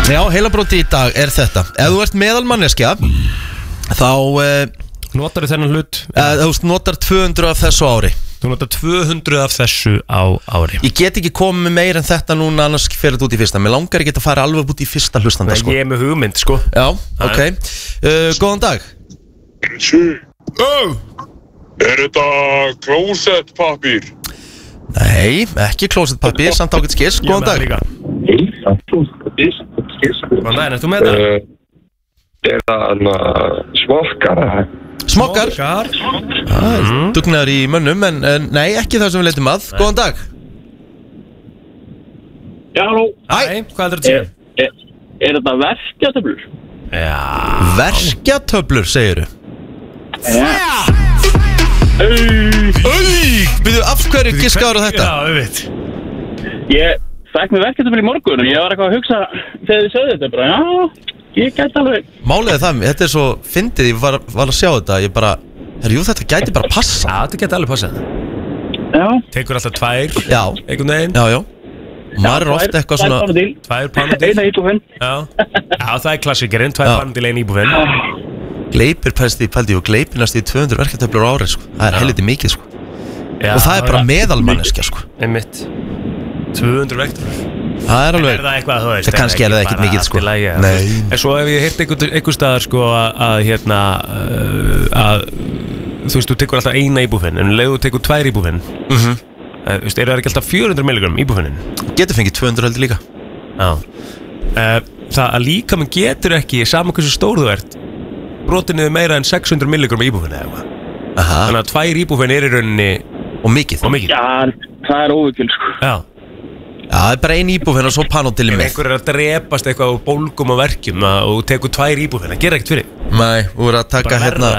Já, heilabróti í dag þetta. Ef þú ert meðalmanneskja þá notar þennan hlut þú notar 200 af þessu ári. Þú notar 200 af þessu á ári. Ég get ekki komið með meir en þetta núna, annars fer þetta út í fyrsta. Mér langar ekki að fara alveg út í fyrsta hlustanda sko. Ég er með hugmynd sko. Já, ok. Góðan dag. Er þetta klósettpapír? Nei, ekki klósettpapír, samt ágætt skiss. Góðan dag. Góðan dag, ertu með það? Er það smokkar? Smokkar? Dugnaður í mönnum, en nei, ekki það sem við leitum að. Góðan dag. Já, halló. Hæ, hvað er þetta að segja? Er þetta verkjatöflur? Já. Verkjatöflur, segiru? Já. Byrju, af hverju giskaður á þetta? Já, við veit. Ég fekk mér verkjatöflur í morgun og ég var eitthvað að hugsa þegar þið sögðu þetta bara, já, ég gæti alveg. Málið er það, þetta er svo fyndið, ég var að sjá þetta, ég bara, jú, þetta gæti bara passa. Já, þetta geti alveg passað. Já. Tekur alltaf 2, Já. einhvern veginn. Já. Maður er ofta eitthvað svona 2 Panodil. Eina íbúfinn. Já, það er klassikerinn, 2 Panodil, 1 íbúfinn. Gleipir pældi og gleipinast í 200 verkjatöflur á ári sko. Það er helviti mikið sko. Já, og það er bara meðalmanneskja sko. Einmitt 200 vektur. Það er alveg. Er það eitthvað, þú veist? Það kannski er það ekkert mikið sko. Nei. En svo hef ég heyrt einhver staðar sko að hérna að þú veist, þú tekur alltaf eina íbúfinn, en leið þú tekur 2 íbúfinn. Þú veist, er það ekki alltaf 400 milligram íbúfinnin? Getur fengið 200 heldur líka. Já. Það að líkaminn getur ekki, saman hversu stór þú ert, brotið niður meira en 600 milligram íbúfinn eða eitthvað. Þannig að 2 íbúfinn er í rauninni og mikið. Já, það er óvikil sko. Já. Já, það er bara 1 íbúfinn og svo Panodil með. Ef einhver er að drepast eitthvað á bólgum og verkjum og tekur 2 íbúfinn, það gerir ekkert fyrir. Nei, þú verður að taka hérna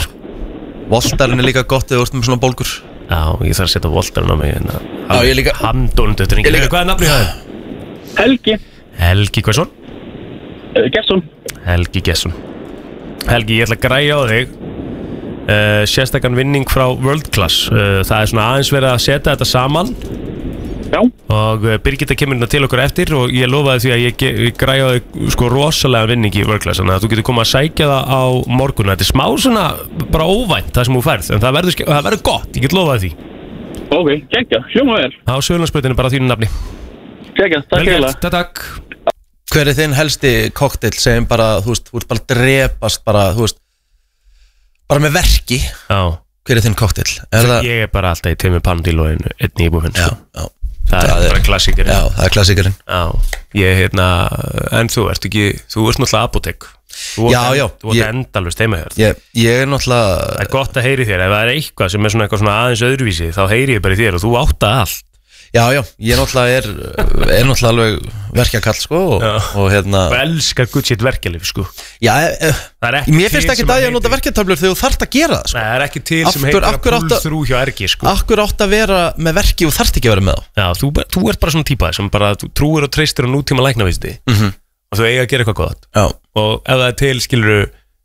Voltarinn er líka gott eða þú ert með svona bólgur. Já, ég þarf að setja Voltarinn á mig hérna. Já, ég líka. Handónundötring. Hvað er nafnið það? Helgi. Helgi hversson? Gesson. Helgi Gesson. Helgi, ég ætla að græja á þig sérstakann vinning frá World Class. Það er svona aðeins verið að setja þetta saman. Já. Og Birgitta kemur hérna til okkur eftir og ég lofaði því að ég græja á þig sko rosalega vinning í World Class, þannig að þú getur komað að sækja það á morgun. Þetta er smá svona bara óvænt það sem þú færð, en það verður gott, ég get lofaði því. Ok, geggja, hljóma vel. Á Söðurlandsbrautinu bara á þínu nafni. Geggja, takk fyrir. Takk. Hver er þinn helsti kokteil sem bara, þú veist, þú ert bara drepast bara, þú veist, bara með verki? Já. Hver er þinn kokteil? Ég er bara alltaf í 2 Panodil og 1 íbúfinn. Já. Það er bara klassikerinn. Já, það er klassikerinn. Já, ég en þú ert náttúrulega apótek. Þú ert endalaust heima hér. Ég er náttúrulega. Það er gott að heyri þér, ef það er eitthvað sem er svona eitthvað aðeins öðruvísi, þá heyri ég bara í þér og þú átt að allt. Já, ég náttúrulega er náttúrulega alveg verkjakall sko og hérna. Og elskar gutt sitt verkjalif sko. Já, mér finnst ekki að ég nota verkjatöflur þegar þú þarft að gera það sko. Nei, það er ekki til sem heitir að pull through hjá RG sko. Akkur átt að vera með verki og þarft ekki að vera með þá. Já, þú ert bara svona típaði sem bara trúir og treystir á nútíma læknavísindi og þú eigi að gera eitthvað gott. Já. Og ef það er til, skilurðu,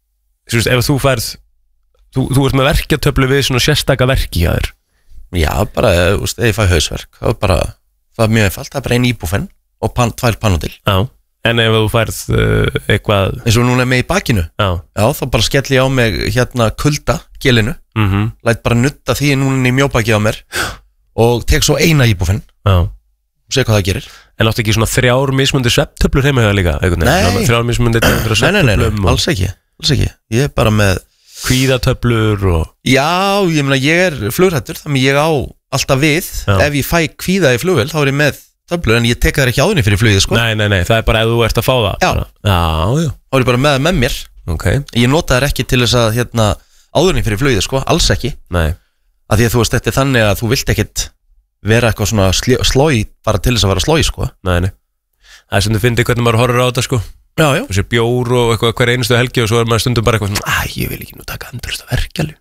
ef þú færð, þú ert með verkjatöflu við svona sérstaka verki hjá þér. Já, bara, þú veist, ef ég fæ hausverk, það er mjög einfalt, það er bara 1 íbúfinn og 2 Panodil. Já, en ef þú færð eitthvað eins og núna með í bakinu, já, þá bara skelli ég á mig hérna kulda, gelinu, læt bara nutta því núna í mjóbaki á mér og tek svo 1 íbúfinn og sé hvað það gerir. En áttu ekki svona 3 mismunandi svefntöflur heima hjá líka? Nei, 3 mismunandi svefntöflum? Nei, alls ekki, ég er bara með kvíðatöflur og... Já, ég meina, ég er flugrættur, þannig ég á alltaf við. Ef ég fæ kvíða í flugvél, þá er ég með töflur, en ég tek það ekki áðurinn fyrir flugið, sko. Nei, það er bara ef þú ert að fá það. Já. Þá er ég bara með mér. Ok. Ég nota það ekki til þess að, hérna, áðurinn fyrir flugið, sko, alls ekki. Nei. Af því að þú veist, þetta er þannig að þú vilt ekkit vera eitthvað svona slói, bara til þess að vera slói, sko. Nei. Það er sem þú finnir hvernig maður horfir á þetta, sko. Já. Þessi bjór og eitthvað hver einustu helgi og svo er maður stundum bara eitthvað svona ég vil ekki nú taka endurist að verkjalu.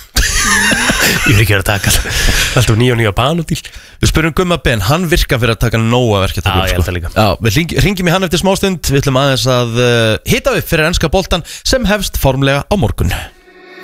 Ég vil ekki vera að taka alltaf 9 Panodil. Við spyrum Gumma Ben, hann virkar fyrir að taka nóga verkjatöflur. Já, ég held það líka. Já, við ringjum í hann eftir smástund. Við ætlum aðeins að hita upp fyrir enska boltan sem hefst formlega á morgun.